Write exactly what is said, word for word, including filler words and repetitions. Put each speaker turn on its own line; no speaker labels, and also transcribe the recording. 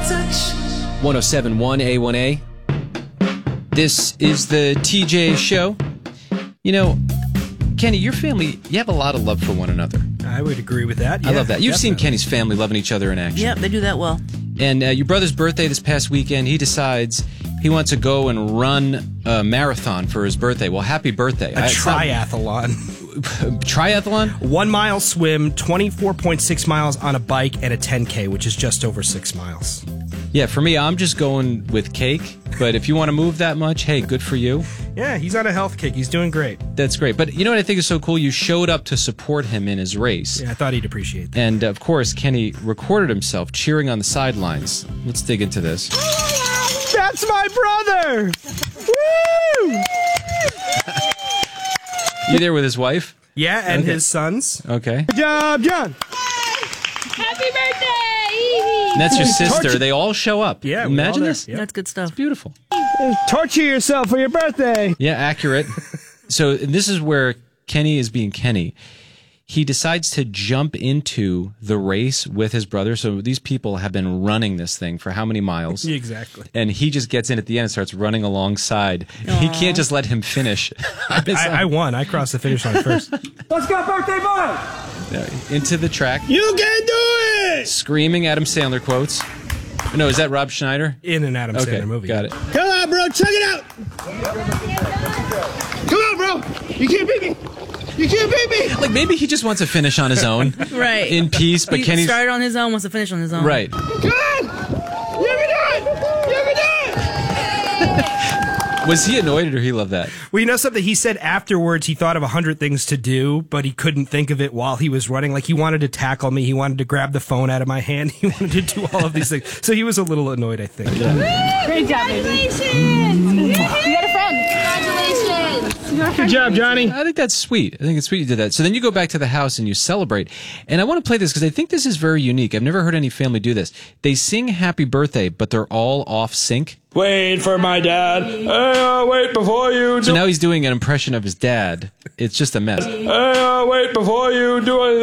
one oh seven point one A one A. This is the T J Show. You know, Kenny, your family, you have a lot of love for one another.
I would agree with that. Yeah,
I love that. You've
definitely.
seen Kenny's family loving each other in action.
Yep, they do that well.
And uh, your brother's birthday this past weekend, he decides he wants to go and run a marathon for his birthday. Well, happy birthday.
A
I,
triathlon.
Triathlon?
One mile swim, twenty-four point six miles on a bike, and a ten K, which is just over six miles.
Yeah, for me, I'm just going with cake. But if you want to move that much, hey, good for you.
Yeah, he's on a health kick. He's doing great.
That's great. But you know what I think is so cool? You showed up to support him in his race.
Yeah, I thought he'd appreciate that.
And, of course, Kenny recorded himself cheering on the sidelines. Let's dig into this.
That's my brother! Woo!
You there with his wife?
Yeah, and
Okay.
his sons.
Okay.
Good job, John!
Happy birthday!
And that's your sister. They all show up.
Yeah, we're
Imagine
all there.
this.
Yep.
That's good stuff.
It's beautiful.
Torture yourself for your birthday!
Yeah, accurate. So this is where Kenny is being Kenny. He decides to jump into the race with his brother. So these people have been running this thing for how many miles?
Exactly.
And he just gets in at the end and starts running alongside. He can't just let him finish.
I, I won. I crossed the finish line first.
Let's go, birthday boy!
Into the track,
You can do it!
screaming Adam Sandler quotes. No, is that Rob Schneider?
In an Adam
Okay,
Sandler movie.
got it.
Come on, bro, check it out! Come on, bro! You can't beat me! You can't beat me!
Like maybe he just wants to finish on his own,
Right.
in peace. But
he
Kenny's
started on his own, wants to finish on his own.
right.
Come on! You can do it! You can do it!
Was he annoyed or he loved that?
Well, you know something? He said afterwards he thought of a hundred things to do, but he couldn't think of it while he was running. Like he wanted to tackle me. He wanted to grab the phone out of my hand. He wanted to do all of these things. So he was a little annoyed, I think.
Great job, Congratulations! You got a friend. Congratulations!
Good job, Johnny.
I think that's sweet. I think it's sweet you did that. So then you go back to the house and you celebrate. And I want to play this because I think this is very unique. I've never heard any family do this. They sing happy birthday, but they're all off sync.
Wait for my dad. Hey, uh, wait before you do
So now he's doing an impression of his dad. It's just a mess.
Hey, uh, wait before you do it.